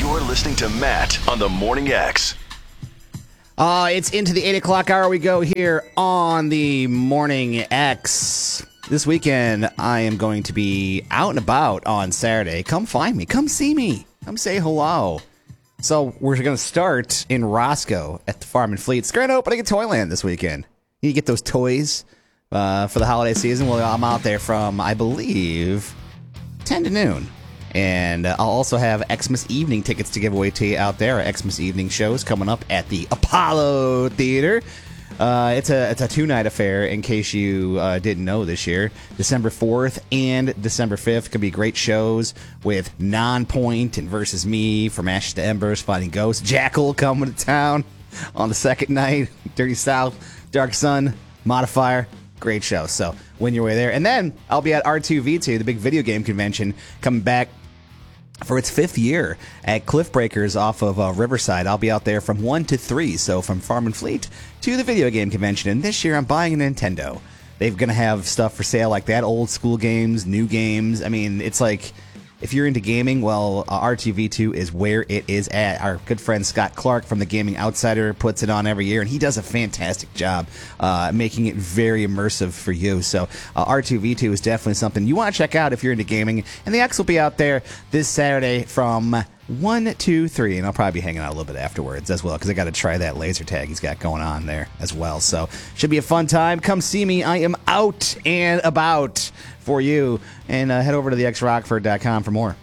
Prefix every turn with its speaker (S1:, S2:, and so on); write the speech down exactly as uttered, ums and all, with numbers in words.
S1: You're listening to Matt on the Morning X.
S2: Uh, it's into the eight o'clock hour. We go here on the Morning X. This weekend, I am going to be out and about on Saturday. Come find me. Come see me. Come say hello. So we're going to start in Roscoe at the Farm and Fleet. It's grand opening at Toyland this weekend. You need to get those toys uh, for the holiday season. Well, I'm out there from, I believe, ten to noon. And uh, I'll also have Xmas Evening tickets to give away to you out there. Our Xmas Evening shows coming up at the Apollo Theater. Uh, it's a it's a two-night affair, in case you uh, didn't know this year. December fourth and December fifth could be great shows with Non-Point and Versus Me, From Ashes to Embers, Fighting Ghosts. Jackal coming to town on the second night. Dirty South, Dark Sun, Modifier. Great show. So win your way there. And then I'll be at R two V two, the big video game convention, coming back for its fifth year at Cliff Breakers off of uh, Riverside. I'll be out there from one to three, so from Farm and Fleet to the video game convention. And this year I'm buying a Nintendo. They're going to have stuff for sale like that, old school games, new games. I mean, it's like, if you're into gaming, well, uh, R two V two is where it is at. Our good friend Scott Clark from the Gaming Outsider puts it on every year, and he does a fantastic job uh, making it very immersive for you. So uh, R two V two is definitely something you want to check out if you're into gaming. And the X will be out there this Saturday from one to three, and I'll probably be hanging out a little bit afterwards as well, because I got to try that laser tag he's got going on there as well. So should be a fun time. Come see me. I am out and about for you. And uh, head over to the x rockford dot com for more.